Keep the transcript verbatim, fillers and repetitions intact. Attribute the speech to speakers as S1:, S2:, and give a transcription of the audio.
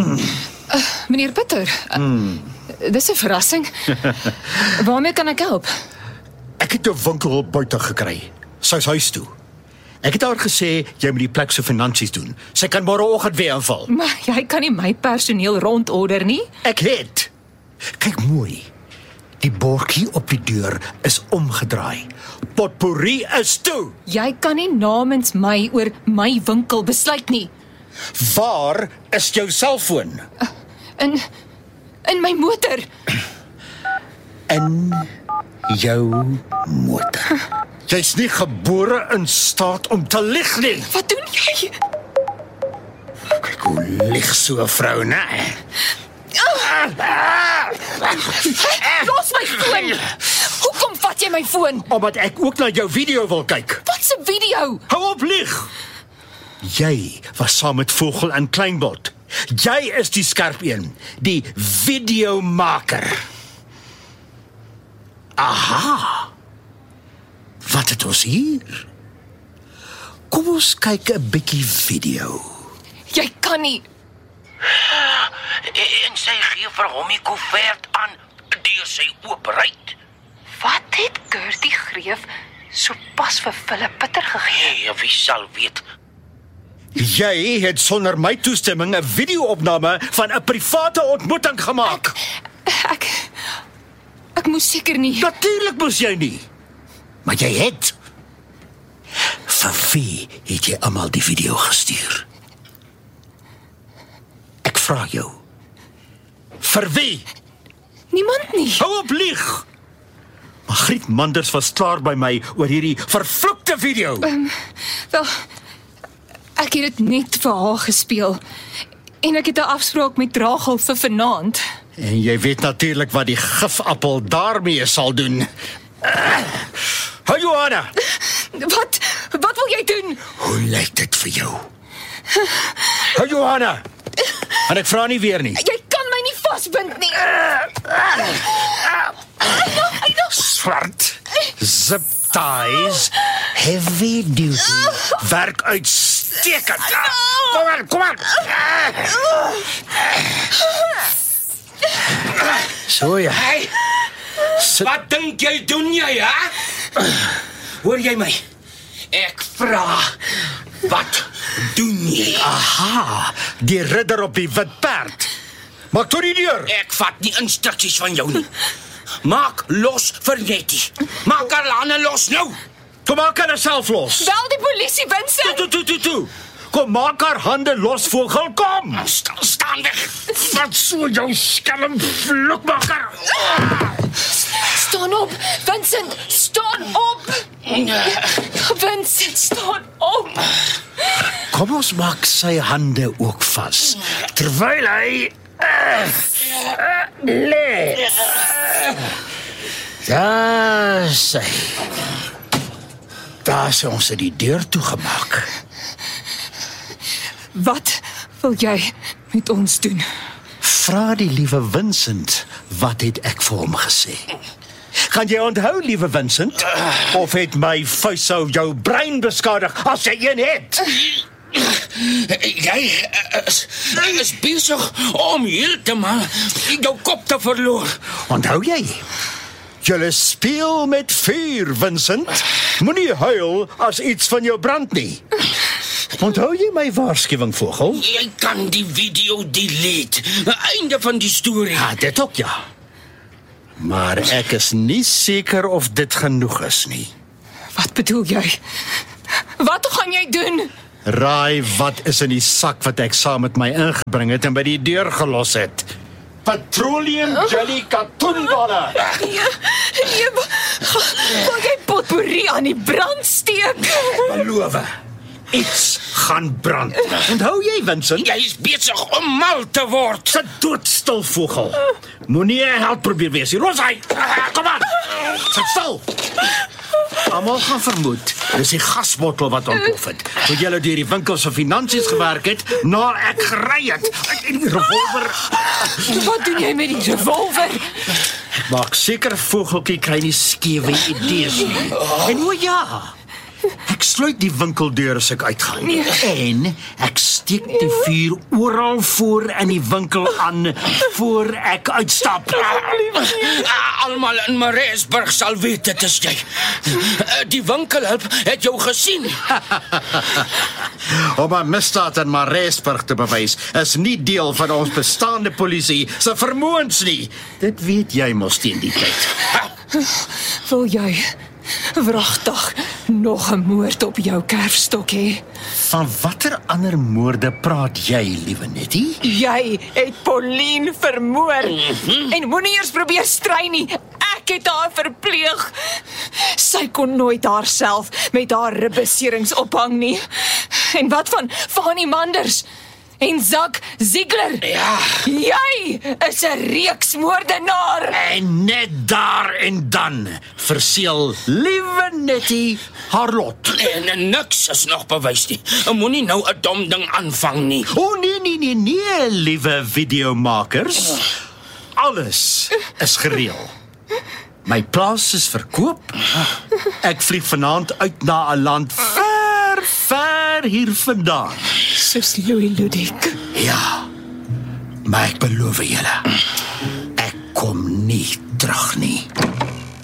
S1: Uh, meneer Pieter, uh, hmm. dis 'n verrassing. Waarmee kan ek help?
S2: Ek het 'n winkel buite gekry. Sy's huis toe. Ek het haar gesê, jy moet die plek se finansies doen. Sy kan môreoggend weer aanval.
S1: Maar jy kan nie my personeel rondorder nie.
S2: Ek het. Kyk mooi. Die bordjie op die deur is omgedraai. Potpourri is toe.
S1: Jy kan nie namens my oor my winkel besluit nie.
S2: Waar is jou selfoon?
S1: Uh, in, in my motor.
S2: In jou motor. Jy's nie gebore in staat om te lieg nie.
S1: Wat doen jy?
S2: Kyk hoe lieg so 'n vrou, né?
S1: Los my foon! Hoekom vat jy my foon?
S2: Omdat ek ook na jou video wil kyk.
S1: Wat 'n video?
S2: Hou op lieg! Jy was saam met Vogel en Kleinbot. Jy is die skerp een, die videomaker. Aha! Wat het ons hier? Kom ons kyk 'n bietjie video.
S1: Jy kan nie.
S3: En sy gee vir hom die koevert aan deur sy oopryt.
S1: Wat het Gertie Greef so pas vir Philip Pieter gegee?
S3: Nee, wie sal weet.
S2: Jy het sonder my toestemming 'n video-opname van 'n private ontmoeting gemaak.
S1: Ek ek, ek moes seker nie.
S2: Natuurlik moes jy nie. Maar jy het. Vir wie het jy almal die video gestuur? Ek vra jou. Vir wie?
S1: Niemand nie.
S2: Hou op lieg. Margriet Manders was klaar by my oor hierdie vervloekte video.
S1: Um, wel, ek het dit net vir haar gespeel. En ek het 'n afspraak met Rachel vir vanaand.
S2: En jy weet natuurlik wat die gifappel daarmee sal doen. Uh, hou Johanna.
S1: Wat? Wat wil jy doen?
S2: Hoe lyk dit vir jou? Hou Johanna. En ek vra nie weer nie.
S1: Jy kan my nie vasbind nie.
S2: Swart. Zip ties. Heavy duty. Werk uitstekend. Kom aan, kom aan. So ja.
S3: Hey, wat dink jy doen jy, hè? Hoor jy my? Ek vra, wat doen jy?
S2: Aha, die ridder op die wit perd. Maak toe die deur.
S3: Ek vat nie instruksies van jou nie. Maak los vir Nettie. Maak haar hande los nou.
S2: Kom maak haar self los.
S1: Bel die polisie, Vincent.
S2: Toe, toe, toe, toe. Kom maak haar hande los, Vogel, kom.
S3: Staan, staan weg.
S2: Wat so jou skelm vloekmaker.
S1: Staan op, Vincent, staan op. Vincent, staan op.
S2: Kom ons maak sy hande ook vas. Terwyl hy uh, uh, lê. Daar sy. Daar is ons die deur toegemaak.
S1: Wat wil jy met ons doen?
S2: Vra die liewe Vincent, wat het ek vir hom gesê? Gaan jy onthou, liewe Vincent? Of het my vuishou jou brein beskadig, as jy een het?
S3: Jy is, is besig om heeltemal jou kop te verloor.
S2: Onthou jy? Julle speel met vuur, Vincent. Moenie huil as iets van jou brand nie. Onthou jy my waarskuwing, Vogel?
S3: Jy kan die video delete. Einde van die storie.
S2: Ja, dit ook ja. Maar ek is nie seker of dit genoeg is nie.
S1: Wat bedoel jy? Wat gaan jy doen?
S2: Raai wat is in die sak wat ek saam met my ingebring het en by die deur gelos het? Petroleum jelly katoenballe.
S1: Nee, nee, wil jy potpourri aan die brand steek?
S2: Beloof, iets gaan brand. Onthou jy, Vincent?
S3: Jy is besig om mal te word.
S2: Sit doodstil, Vogel. Moenie 'n held probeer wees. Los hy. Kom aan. Sit stil. Almal gaan vermoed, dis die gasbottel wat ontplof het. Toe jy deur die winkel se finansies gewerk het, na ek gery het. En die revolver.
S1: Wat doen jy met die revolver?
S2: Ek maak seker Vogeltjie kry nie skewe idees nie. En o ja, ek sluit die winkeldeur as ek uitgaan.
S1: Nee.
S2: En ek steek die vuur oral voor in die winkel aan voor ek uitstap.
S3: Ah, Almal in Mariesburg sal weet dit is jy. Eh, Die winkelhulp het jou gesien.
S2: Om 'n misdaad in Mariesburg te bewys is nie deel van ons bestaande polisie se vermoëns nie. Dit weet jy mos teen die tyd.
S1: Wil jy wragtig nog 'n moord op jou kerfstok hê?
S2: Van watter ander moorde praat jy, liewe Nettie?
S1: Jy het Pauline vermoor.
S3: Mhm.
S1: En moenie eers probeer stry nie. Ek het haar verpleeg. Sy kon nooit haarself met haar ribbeserings ophang nie. En wat van Fanny Manders en Zak Ziegler?
S3: Ja.
S1: Jy is 'n reeksmoordenaar.
S2: En net daar en dan verseël liewe Nettie haar lot.
S3: En, en niks is nog bewys nie. Moenie nou 'n dom ding aanvang nie.
S2: O oh, nee nee nee nee, liewe videomakers. Alles is gereël. My plaas is verkoop. Ek vlieg vanaand uit na 'n land ver, ver hier vandaan.
S1: Soos Louis Ludik.
S2: Ja, maar ek beloof julle, ek kom nie terug nie.